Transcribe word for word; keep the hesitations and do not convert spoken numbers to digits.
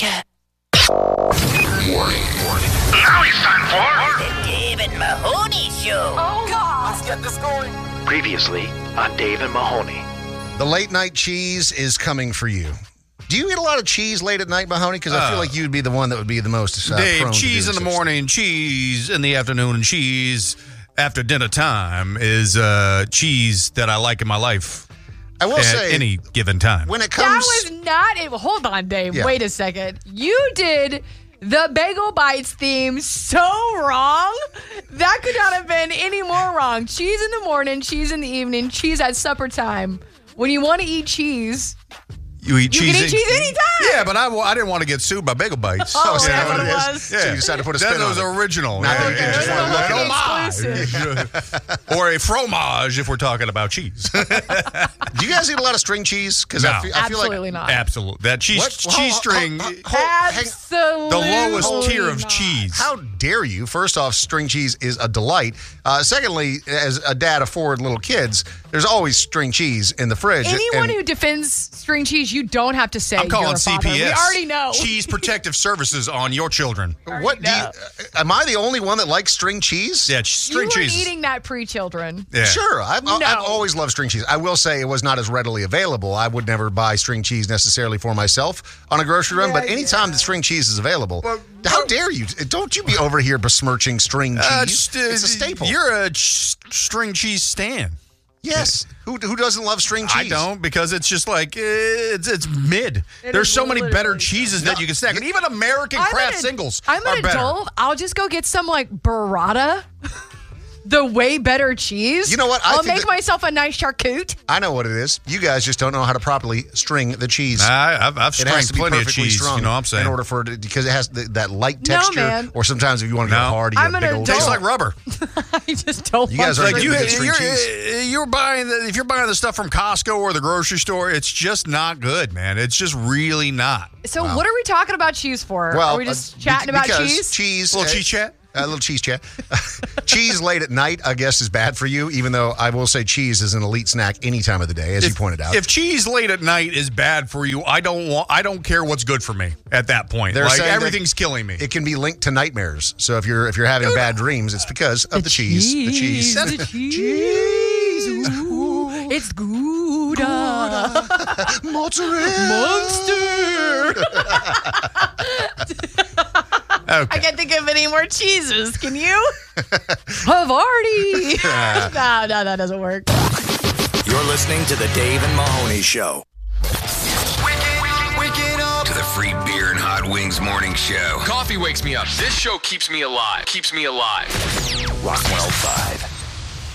Warning, warning. Now it's time for The Dave and Mahoney Show. Oh, God. Let's get this going. Previously on Dave and Mahoney. The late night cheese is coming for you. Do you eat a lot of cheese late at night, Mahoney? Because I feel Uh, like you'd be the one that would be the most uh, Dave, prone to cheese do in the such morning, cheese in the afternoon, and cheese after dinner time is uh, cheese that I like in my life I will at say, any given time. when it That comes... was not it. Hold on, Dave. Yeah. Wait a second. You did the Bagel Bites theme so wrong. That could not have been any more wrong. Cheese in the morning, cheese in the evening, cheese at supper time. When you want to eat cheese, You eat you cheese. can eat cheese anytime. Yeah, but I, I didn't want to get sued by Bagel Bites. Oh, is that that's what what it it is? was. So you decided to put a that spin on was it. original. Not Yeah, that you yeah. just It wanna was look an at exclusive. Or a fromage if we're talking about cheese. Do you guys eat a lot of string cheese? Because No. I, feel, I feel Absolutely like... not. Absolutely. That cheese What? cheese Hold- string, hold- hold- hang- Absolutely. the lowest tier of not. cheese. How dare you? First off, string cheese is a delight. Uh, secondly, as a dad of four little kids, there's always string cheese in the fridge. Anyone and who defends string cheese, you don't have to say I'm calling you're a C father. P S. We already know. Cheese Protective Services on your children. What do you, uh, am I the only one that likes string cheese? Yeah, You string were cheese. eating that pre-children. Yeah. Sure. I've, No. I've always loved string cheese. I will say it was not as readily available. I would never buy string cheese necessarily for myself on a grocery run, but anytime that string cheese is available, how dare you? Don't you be over here besmirching string cheese. Uh, just, uh, it's a staple. You're a ch- string cheese stan. yes. Who, who doesn't love string cheese? I don't, because it's just like, eh, it's, it's mid. It There's is so many better literally cheeses so. that you can snack. And even American I'm craft an- singles I'm are an better. adult. I'll just go get some like burrata. The way better cheese. You know what? I I'll think make that- myself a nice charcuterie. I know what it is. You guys just don't know how to properly string the cheese. I, I've, I've It has stringed to be plenty of perfectly cheese, strong you know what I'm saying? in order for it to, because it has the, that light No, texture. man. Or sometimes if you want to go No. hard, you I'm get an big old adult. Tastes like rubber. I just don't You want guys are to. like Like you you, get string you're, cheese. you're buying the, if you're buying the stuff from Costco or the grocery store, it's just not good, man. It's just really not. So what are we talking about cheese for? Well, are we just uh, chatting be- about because cheese? Cheese. A little uh, cheese chat? A little cheese chat. Cheese late at night, I guess, is bad for you, even though I will say cheese is an elite snack any time of the day, as you pointed out. If cheese late at night is bad for you, I don't want. I don't care what's good for me at that point. They're like saying that everything's killing me. it can be linked to nightmares. So if you're if you're having bad dreams, it's because of the, cheese. The cheese. The cheese. Ooh, it's Gouda. Mozzarella. Monster. Okay. I can't think of any more cheeses. Can you? Havarti. no, no, that doesn't work. You're listening to the Dave and Mahoney Show. To the free beer and hot wings morning show. Coffee wakes me up. This show keeps me alive. Keeps me alive. Rock one oh five.